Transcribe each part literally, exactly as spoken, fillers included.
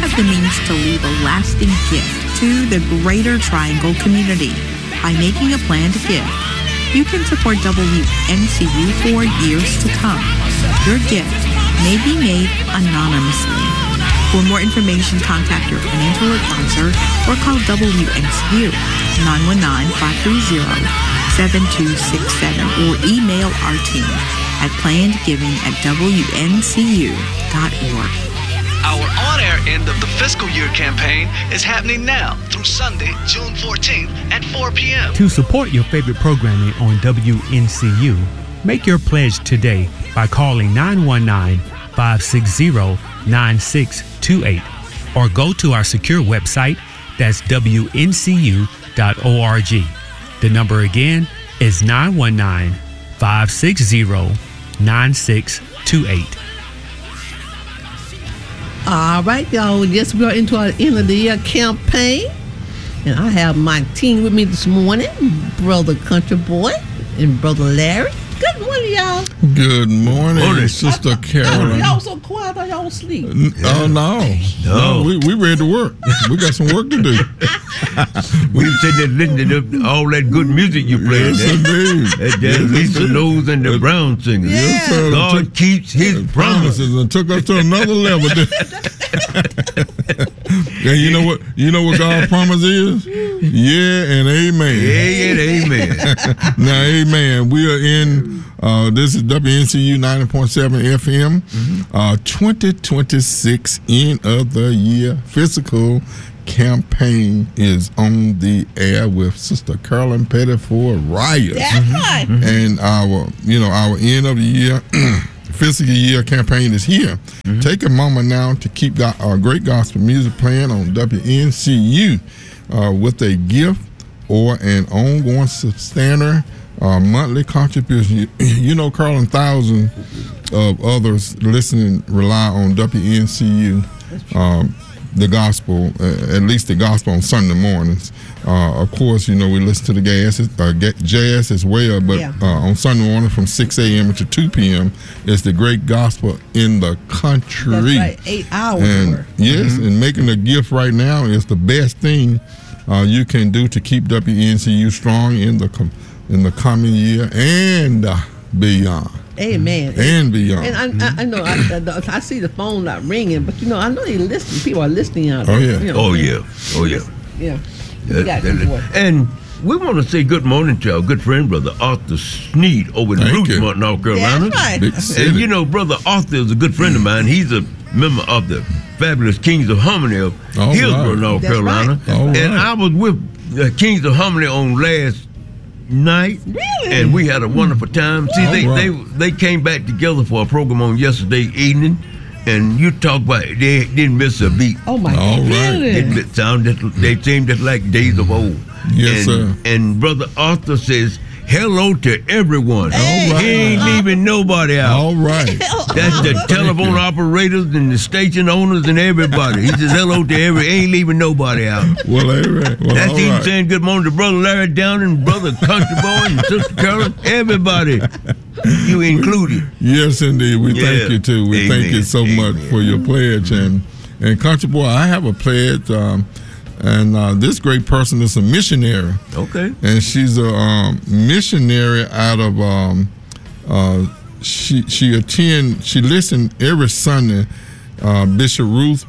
has the means to leave a lasting gift to the Greater Triangle community by making a planned gift. You can support W N C U for years to come. Your gift may be made anonymously. For more information, contact your financial advisor or call W N C U nine one nine, five three zero, seven two six seven or email our team at plannedgiving at W N C U dot org. Our on-air end of the fiscal year campaign is happening now through Sunday, June fourteenth at four p.m. To support your favorite programming on W N C U, make your pledge today by calling nine one nine, five six zero, nine six two eight or go to our secure website, that's W N C U dot org. The number again is nine one nine, five six zero, nine six two eight. All right, y'all. Yes, we are into our end of the year campaign. And I have my team with me this morning, Brother Country Boy and Brother Larry. Good morning, y'all. Good morning, morning. Sister Carolyn. Y'all so quiet, I thought y'all was asleep. Oh, no. No, no we, we ready to work. We got some work to do. We were sitting there listening to all that good music you played. Yes, indeed. That, that yes, Lisa Knowles and the Brown singers. Yeah. Yes, sir. God took, keeps his promises. promises and took us to another level. And you know what? You know what God's promise is? Yeah and amen. Yeah and amen. Now, amen. We are in. Uh, this is W N C U ninety point seven F M. Mm-hmm. Uh, twenty twenty-six end of the year physical campaign is on the air with Sister Carolyn Pettiford Reyes. That's mm-hmm. right. Mm-hmm. And our, you know, our end of the year. Fiscal year campaign is here. Mm-hmm. Take a moment now to keep our uh, great gospel music playing on W N C U uh, with a gift or an ongoing substantial uh, monthly contribution. You, you know, Carlin, thousands of others listening rely on W N C U, um, the gospel, uh, at least the gospel on Sunday mornings. Uh, of course, you know, we listen to the gas, uh, jazz as well, but yeah. uh, on Sunday morning from six a.m. to two p.m. is the great gospel in the country. That's right, eight hours and, worth. Yes, mm-hmm. and making a gift right now is the best thing uh, you can do to keep W N C U strong in the com- in the coming year and uh, beyond. Amen. And beyond. And I, I, I know, I, I see the phone not ringing, but you know, I know they listen. People are listening out there. Oh, yeah. You know, oh, yeah. Oh, yeah. Yeah. That, that, that, and we want to say good morning to our good friend, Brother Arthur Sneed over in Rosemont, North Carolina. That's right. And you know, Brother Arthur is a good friend of mine. He's a member of the fabulous Kings of Harmony of All Hillsborough, right. North That's Carolina. Right. All and right. I was with uh, Kings of Harmony on last night. Really? And we had a wonderful time. See, they, right. they they came back together for a program on yesterday evening. And you talk about it, they didn't miss a beat. Oh my All God! right. They just sound just, they seem just like days of old. Yes, and, sir. And Brother Arthur says hello to everyone. Hey. All right. He ain't leaving nobody out. All right. That's the telephone operators and the station owners and everybody. He says hello to every. Ain't leaving nobody out. Well, all right. Well, That's all him right. saying good morning to Brother Larry Down and Brother Country Boy and Sister Carolyn. Everybody, you included. Yes, indeed. We Yeah. thank you too. We Amen. thank you so Amen. much for your pledge. And and Country Boy, I have a pledge. Um, and uh, this great person is a missionary. Okay. And she's a um, missionary out of. Um, uh, she she attend. She listened every Sunday. Uh, Bishop Ruth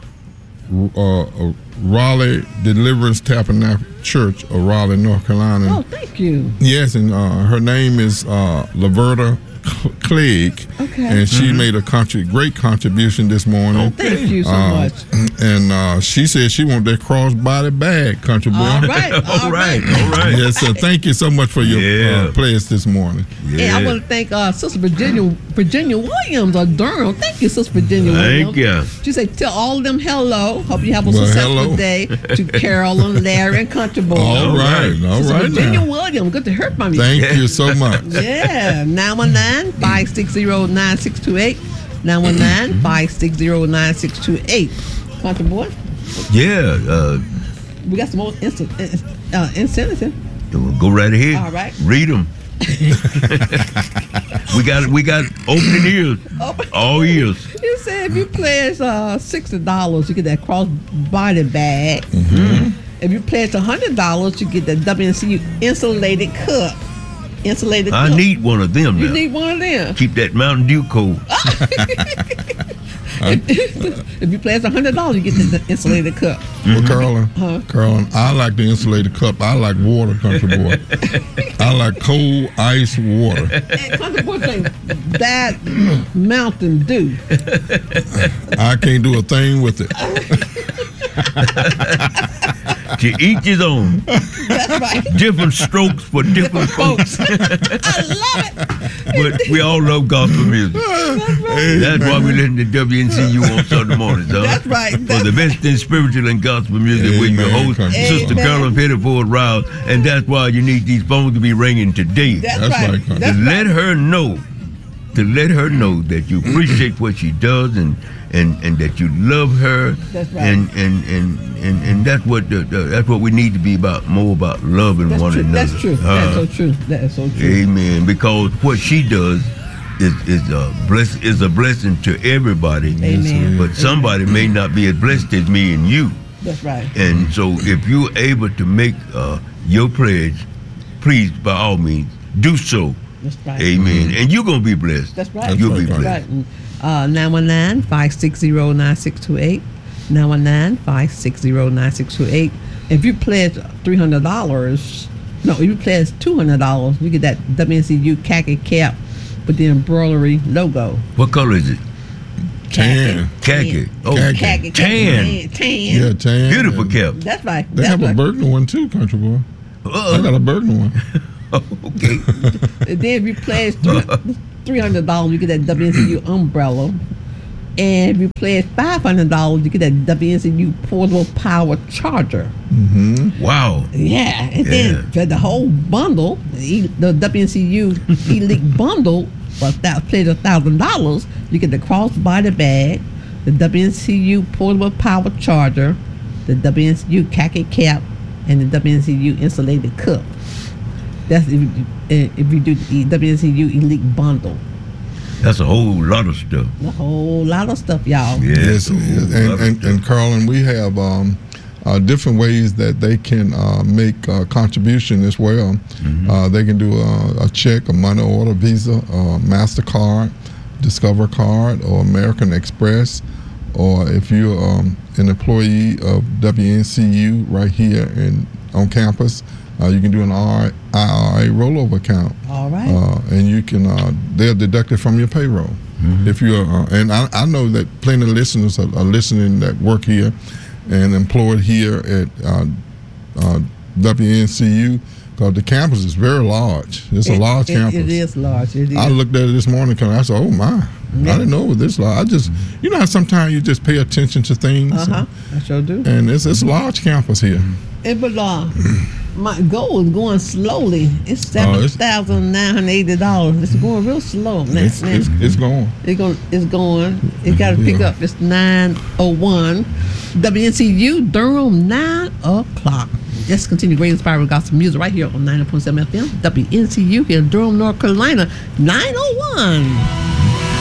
uh, uh, Raleigh Deliverance Tabernacle Church of Raleigh, North Carolina. Oh, thank you. Yes, and uh, her name is uh, Laverta Clegg. Okay. And she Mm-hmm. made a country, great contribution this morning. Thank you so Uh, much. And uh, she said she wanted that crossbody bag, Country Boy. All right. All right. All right. Yes, sir. Thank you so much for your Yeah. uh, pledge this morning. And I want to thank uh, Sister Virginia Virginia Williams of Durham. Thank you, Sister Virginia Thank Williams. you. She said, tell all of them hello. Hope you have a Well, successful hello. day. To Carolyn, Larry, and Country Boy. All right. All Sister right Virginia now. Williams, good to hear from you. Thank you so much. Yeah, nine one nine, five six zero, nine six two eight. nine one nine, five six zero, nine six two eight. Country Boy, Yeah. Uh, we got some more instant, uh, incentives. go right ahead. All right. Read them. we got we got opening ears, all ears. You said if you pledge uh, sixty dollars, you get that cross body bag. Mm-hmm. If you pledge a hundred dollars, you get that W N C U insulated cup. Insulated I cup. need one of them You now. need one of them. Keep that Mountain Dew cold. If you pledge a hundred dollars, you get the insulated cup. Well, Carolyn, Huh? Carolyn, I like the insulated cup. I like water, country boy. I like cold ice water. And country boy drink that Mountain Dew. I can't do a thing with it. To each his own. That's right. Different strokes for different folks. I love it. But we all love gospel music. That's right. That's why we listen to W N C U on Sunday mornings, huh? That's right. For That's the best in spiritual and gospel music with your Amen. host, Amen. Sister Carolyn Pettiford Rouse. And that's why you need these phones to be ringing today. That's, That's right. right, country. That's to right. let her know, to let her know that you appreciate what she does and and, and that you love her. That's right. And and, and, and, and that's what the, the, that's what we need to be about, more about loving That's one true. another. That's true. Uh, That's so true. That is so true. Amen. Because what she does is is a bless is a blessing to everybody. Amen. But somebody may not be as blessed as me and you. That's right. And so if you're able to make uh, your pledge, please by all means do so. That's right. Amen. And you're gonna be blessed. That's right. You'll be That's blessed. Right. Uh, nine one nine, five six zero, nine six two eight. nine one nine, five six zero, nine six two eight. If you pledge three hundred dollars, no, if you pledge two hundred dollars, you get that W N C U khaki cap with the embroidery logo. What color is it? Tan. Khaki. Oh, Khaki. Khaki. Tan. Tan. Yeah, tan. Beautiful cap. That's right. They That's have a right. burgundy one too, country boy. I got Uh, a burgundy one. okay. And then if you pledge three hundred dollars, you get that W N C U umbrella. And if you pledge five hundred dollars, you get that W N C U portable power charger. Wow. Yeah, and Yeah. then for the whole bundle, the, the W N C U Elite bundle, for that pledge a thousand dollars, you get the crossbody bag, the W N C U portable power charger, the W N C U khaki cap, and the W N C U insulated cup. That's if you, if you do the W N C U Elite bundle. That's a whole lot of stuff. A whole lot of stuff, y'all. Yes, Yes. a whole lot and, of and, stuff. and Carlin, we have um, uh, different ways that they can uh, make a contribution as well. Mm-hmm. Uh, they can do a, a check, a money order, Visa, uh, MasterCard, Discover Card, or American Express. Or if you're um, an employee of W N C U right here in on campus, uh, you can do an I R A rollover account. All right. Uh, and you can uh, they'll deduct it from your payroll. Mm-hmm. If you're uh, and I, I know that plenty of listeners are, are listening that work here and employed here at uh, uh, W N C U, because the campus is very large. It's a It- large it- campus. It is large. It is. I looked at it this morning because I said, "Oh my, Yeah. I didn't know it was this large." I just, you know, how sometimes you just pay attention to things, Uh huh. I sure do. and it's it's a large campus here. It, but uh, my goal is going slowly. It's seven Oh, it's- thousand nine hundred eighty dollars. It's going real slow. Now, It's now, it's, it's going. It's going. It's going. It got to pick Yeah. up. It's nine oh one. W N C U Durham, nine o'clock. Let's continue great inspiring gospel music right here on ninety point seven F M. W N C U here in Durham, North Carolina, nine oh one.